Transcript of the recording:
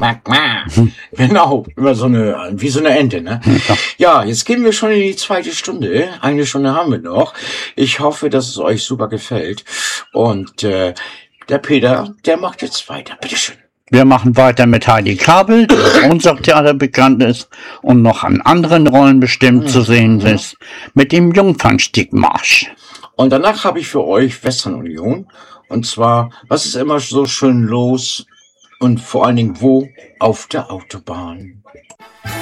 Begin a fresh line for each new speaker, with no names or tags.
Genau, wie so eine Ente, ne? Ja, jetzt gehen wir schon in die zweite Stunde. Eine Stunde haben wir noch. Ich hoffe, dass es euch super gefällt. Und der Peter, der macht jetzt weiter. Bitteschön.
Wir machen weiter mit Heidi Kabel, die aus unserem Theater bekannt ist und noch an anderen Rollen bestimmt zu sehen ist, mit dem Jungfernstiegmarsch.
Und danach habe ich für euch Western Union. Und zwar, was ist immer so schön los und vor allen Dingen wo? Auf der Autobahn.